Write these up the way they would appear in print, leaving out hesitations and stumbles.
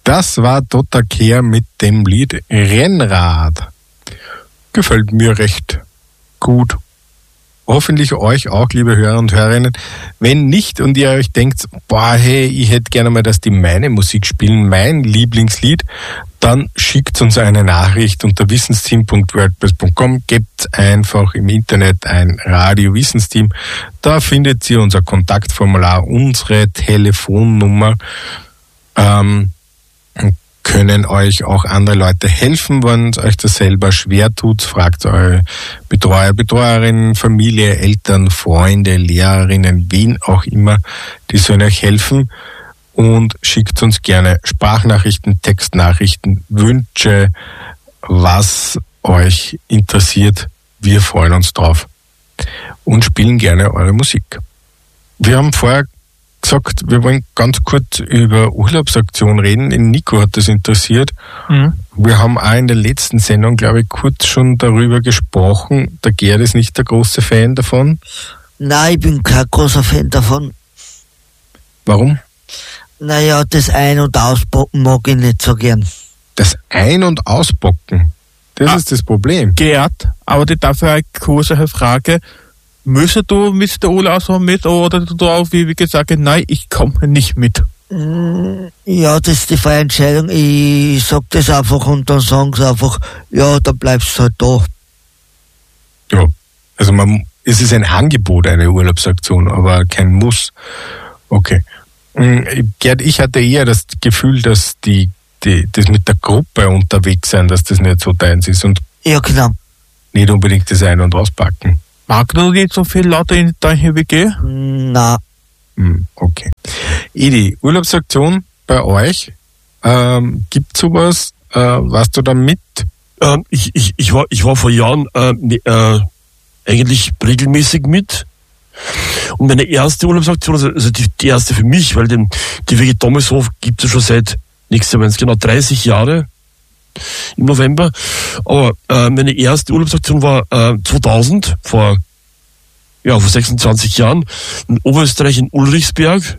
Das war Dota Kehr mit dem Lied Rennrad. Gefällt mir recht gut. Hoffentlich euch auch, liebe Hörer und Hörerinnen. Wenn nicht und ihr euch denkt, boah, hey, ich hätte gerne mal, dass die meine Musik spielen, mein Lieblingslied, dann schickt uns eine Nachricht unter wissensteam.wordpress.com, gebt einfach im Internet ein Radio Wissensteam. Da findet ihr unser Kontaktformular, unsere Telefonnummer, können euch auch andere Leute helfen, wenn euch das selber schwer tut. Fragt eure Betreuer, Betreuerinnen, Familie, Eltern, Freunde, Lehrerinnen, wen auch immer, die sollen euch helfen. Und schickt uns gerne Sprachnachrichten, Textnachrichten, Wünsche, was euch interessiert. Wir freuen uns drauf und spielen gerne eure Musik. Wir haben vorher gesagt, wir wollen ganz kurz über Urlaubsaktion reden. Den Nico hat das interessiert. Wir haben auch in der letzten Sendung, glaube ich, kurz schon darüber gesprochen. Der Gerd ist nicht der große Fan davon. Nein, ich bin kein großer Fan davon. Warum? Naja, das Ein- und Ausbocken mag ich nicht so gern. Das Ein- und Ausbocken, das ist das Problem. Gerd, aber die dafür eine kurze Frage. Müsstest du mit der Urlaubswoche mit oder du auch, wie gesagt, nein, ich komme nicht mit? Ja, das ist die freie Entscheidung. Ich sag das einfach und dann sagen sie einfach, ja, dann bleibst du halt da. Ja, also es ist ein Angebot, eine Urlaubsaktion, aber kein Muss. Okay. Gerd, ich hatte eher das Gefühl, dass das mit der Gruppe unterwegs sein, dass das nicht so deins ist und ja, genau. Nicht unbedingt das Ein- und Auspacken. Mag du nicht so viel Leute in deiner WG? Na. Okay. Edi, Urlaubsaktion bei euch, gibt sowas, warst du da mit? Ich war vor Jahren eigentlich regelmäßig mit. Und meine erste Urlaubsaktion, also die erste für mich, weil die WG Thomashof gibt es ja schon seit nächstes Jahr, wenn es genau 30 Jahre im November. Aber meine erste Urlaubsaktion war 2000, vor 26 Jahren, in Oberösterreich in Ulrichsberg.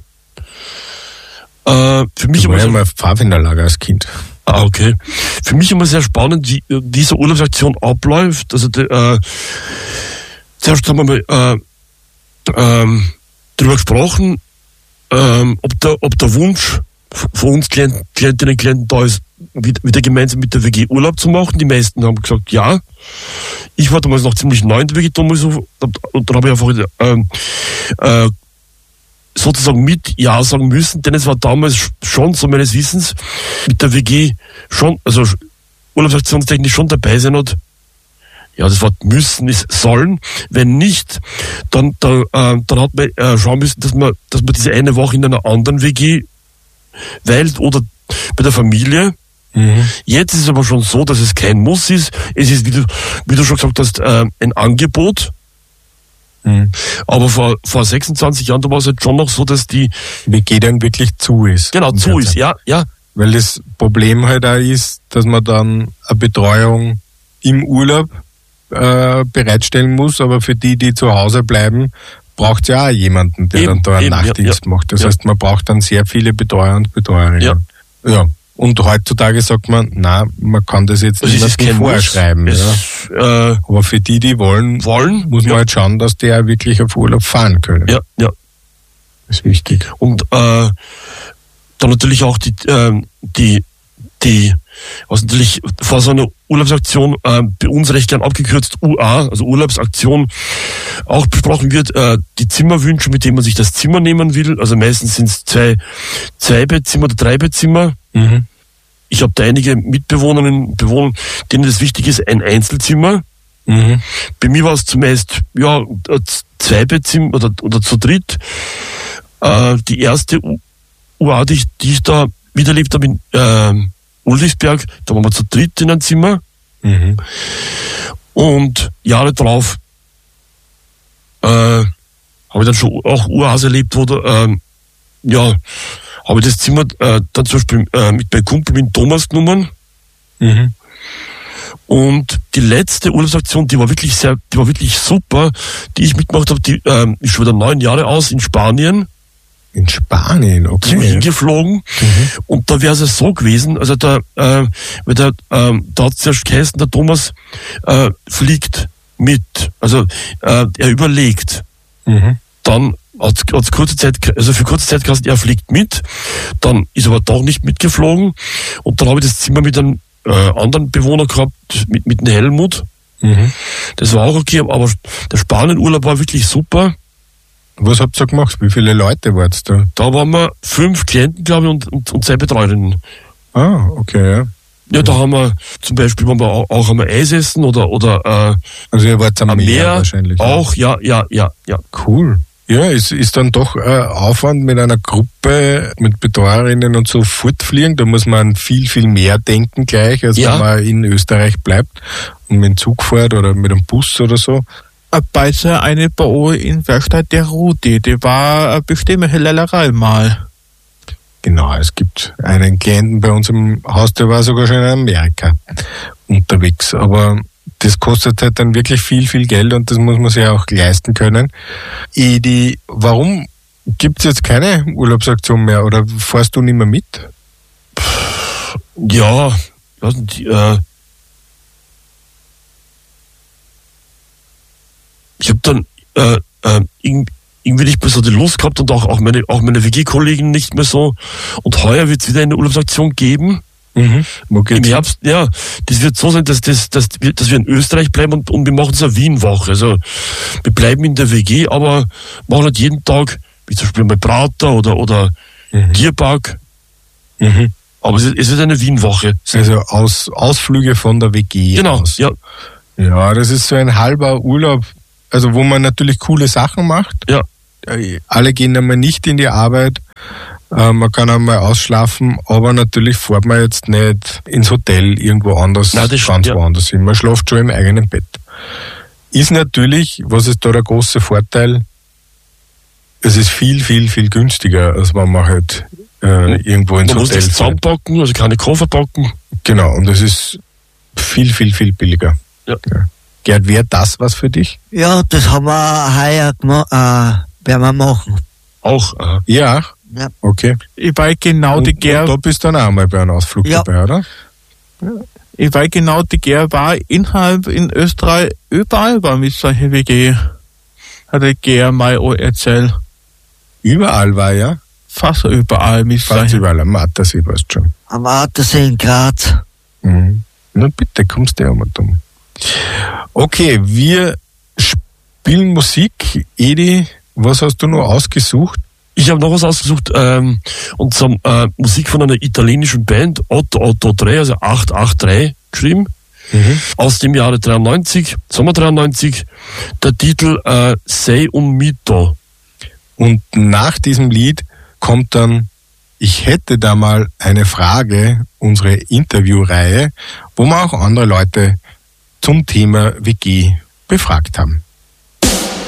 Für mich ich war ja mal Pfadfinderlager als Kind. Ah, okay. Für mich immer sehr spannend, wie diese Urlaubsaktion abläuft. Also zuerst haben wir mal darüber gesprochen, ob der Wunsch von uns Klientinnen und Klienten da ist, wieder gemeinsam mit der WG Urlaub zu machen. Die meisten haben gesagt, ja. Ich war damals noch ziemlich neu in der WG Thomashof und dann habe ich einfach sozusagen mit Ja sagen müssen, denn es war damals schon, so meines Wissens, mit der WG schon, also urlaubsaktionstechnisch schon dabei sein hat. Ja, das Wort müssen ist sollen. Wenn nicht, dann hat man schauen müssen, dass man diese eine Woche in einer anderen WG weilt oder bei der Familie. Jetzt ist es aber schon so, dass es kein Muss ist. Es ist, wie du schon gesagt hast, ein Angebot. Aber vor 26 Jahren, da war es halt schon noch so, dass die WG dann wirklich zu ist. Genau, zu ist, ja. Weil das Problem halt auch ist, dass man dann eine Betreuung im Urlaub bereitstellen muss, aber für die zu Hause bleiben, braucht es ja auch jemanden, der dann da einen Nachtdienst macht. Das heißt, man braucht dann sehr viele Betreuer und Betreuerinnen. Ja. Und heutzutage sagt man, na, man kann das jetzt nicht vorschreiben. Aber für die wollen, muss man halt schauen, dass die ja wirklich auf Urlaub fahren können. Ja. Das ist wichtig. Und dann natürlich auch was natürlich vor so einer Urlaubsaktion bei uns recht gern abgekürzt UA, also Urlaubsaktion, auch besprochen wird, die Zimmerwünsche, mit denen man sich das Zimmer nehmen will. Also meistens sind es zwei Bettzimmer oder 3 Bettzimmer. Ich habe da einige Mitbewohnerinnen und Bewohner, denen das wichtig ist, ein Einzelzimmer. Bei mir war es zumeist 2 Bettzimmer oder zu dritt. Die erste UA, die ich da miterlebt habe in Ulrichsberg, da waren wir zu dritt in einem Zimmer. Und Jahre drauf habe ich dann schon auch UAs erlebt, wo habe ich das Zimmer dann zum Beispiel mit meinem Kumpel, mit Thomas genommen. Und die letzte Urlaubsaktion, die war wirklich super, die ich mitgemacht habe, die ist schon wieder 9 Jahre aus in Spanien. In Spanien, Sind wir okay. hingeflogen und da wäre es so gewesen, also da hat es zuerst geheißen, der Thomas fliegt mit, also er überlegt. Mhm. Dann hat's kurze Zeit, also für kurze Zeit geheißen, er fliegt mit, dann ist aber doch nicht mitgeflogen und dann habe ich das Zimmer mit einem anderen Bewohner gehabt, mit dem Helmut. Mhm. Das war auch okay, aber der Spanienurlaub war wirklich super. Was habt ihr gemacht? Wie viele Leute wart da? Da waren wir 5 Klienten, glaube ich, und 2 Betreuerinnen. Ah, okay, ja. Ja, da haben wir zum Beispiel waren wir auch am Eis essen oder Also ihr wart am am Meer Meer wahrscheinlich. auch, ja. Cool. Ja, ist dann doch Aufwand mit einer Gruppe, mit Betreuerinnen und so fortfliegen. Da muss man viel, viel mehr denken gleich, als Ja. wenn man in Österreich bleibt und mit dem Zug fährt oder mit dem Bus oder so. Bei eine Bau in Werkstatt der Rudi, die war eine bestimmte Lellerei mal. Genau, es gibt einen Klienten bei uns im Haus, der war sogar schon in Amerika unterwegs. Aber das kostet halt dann wirklich viel, viel Geld und das muss man sich auch leisten können. Edi, warum gibt es jetzt keine Urlaubsaktion mehr oder fährst du nicht mehr mit? Ja, ich weiß nicht, ich habe dann irgendwie nicht mehr so die Lust gehabt und auch meine WG-Kollegen nicht mehr so. Und heuer wird es wieder eine Urlaubsaktion geben. Wo Im geht's? Herbst, ja, das wird so sein, dass wir in Österreich bleiben und wir machen so eine Wien-Woche. Also wir bleiben in der WG, aber machen halt jeden Tag, wie zum Beispiel mal Prater oder Tierpark. Mhm. Aber es wird eine Wien-Woche. Also Ausflüge von der WG Genau, aus. ja. Ja, das ist so ein halber Urlaub, also wo man natürlich coole Sachen macht. Ja. Alle gehen einmal nicht in die Arbeit, man kann einmal ausschlafen, aber natürlich fährt man jetzt nicht ins Hotel irgendwo anders, Nein, das ganz stimmt, ja. woanders hin. Man schläft schon im eigenen Bett. Ist natürlich, was ist da der große Vorteil? Es ist viel, viel, viel günstiger, als wenn man halt irgendwo ins Man muss Hotel das fährt. zusammenpacken, also keine Koffer packen. Genau, und es ist viel, viel, viel billiger. Ja. Gerd, wäre das was für dich? Ja, das haben wir heuer gemacht, werden wir machen. Auch, Ja. Ja. Okay. Ich weiß genau, die Und Gär, da bist du dann auch mal bei einem Ausflug Ja. dabei, oder? ich weiß genau, die Gär war innerhalb in Österreich überall war mit solchen WG. Hat die Gär mal auch erzählt. Überall war ja. Fast überall mit Fast solchen. überall am Attersee, weißt du schon. Am Attersee in Graz. Mhm. Na bitte, kommst du ja mal dumm. Okay, wir spielen Musik. Edi, was hast du noch ausgesucht? Ich habe noch was ausgesucht, und zwar Musik von einer italienischen Band, 883, also 883 geschrieben, aus dem Jahre 93, Sommer 93, der Titel Sei un mito. Und nach diesem Lied kommt dann, ich hätte da mal eine Frage, unsere Interviewreihe, wo wir auch andere Leute zum Thema WG befragt haben.